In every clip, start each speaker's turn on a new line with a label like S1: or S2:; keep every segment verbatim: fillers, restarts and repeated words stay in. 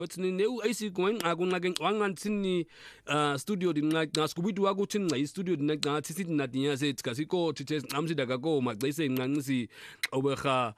S1: Batsini neu aisi going aku ngakeng wangan sini studio di ngak ngaskubidu aku chin ngai studio di ngak tisi di nadinya se tikasiko tiches amsi daga ko magdaise ngangsi obeha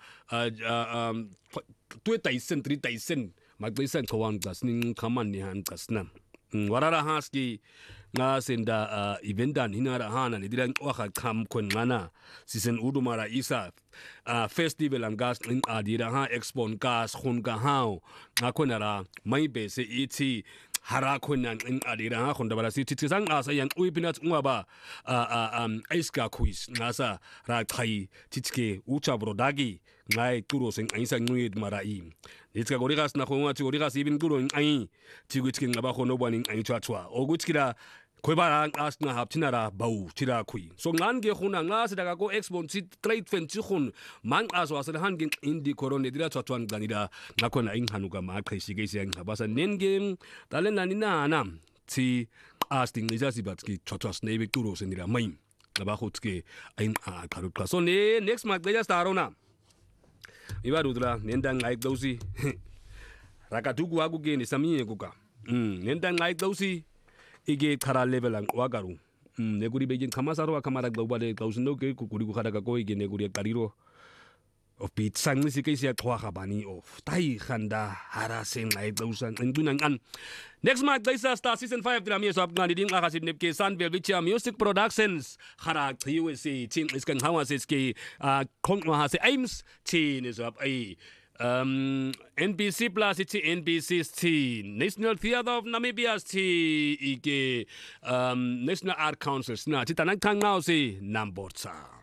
S1: tue taisen tri taisen magdaise kawan gas ning kaman ni han kasna warara haski nga senda eventan hinara hana ni dilang waka kam kun ngana season udumara isa festival ang gas in adira ha expon gas hun ka hao nga kunara may bese iti hara kunan in adira ha kun dabara si titisang asa yang uipinat ngaba um iska quiz ngasa ra kai titike ucha brodagi ngai turo sing ainsa nguid marai itska gorigas na khonga ti gorigas ibin turo ai ti gutki ngaba khono bani ai chwa chwa ogutskira koibara as na haptinara bau tira kui so ngange khuna nga sidaga ko expon sit trade fen chi khun mang aso asal hangin indi korone dira chwatwan ganida ngakona ing hanuga ma khaisi ge sing habasa nenge talen nani na na ti asting ni jasi batki chwatwas ne turo senira mai ngaba khutske ain a karu so ne next mark deja starona ibarudra nenda ngai dosi rakatugu agu ge ni samiye kuka mm nenda ngai dosi ige khara level ang wagaru um neguri begin kamasaro kamara global kausno ke kukuri ku khara ka ko ige neguri kariro of bit sang ni sikay siya thwa khabani of tai khanda hara sen ngai dausan ngdunan an next month daisa star season five drama so apna ding akasib nepke Sunbelt Vichia Music Productions khara U S A chin iskan hawa se ske khong ha se aims chin is up ai Um, N B C Plus it's N B C T National Theatre of Namibia T ike um, National Art Council na titanang kang now si Namborsa.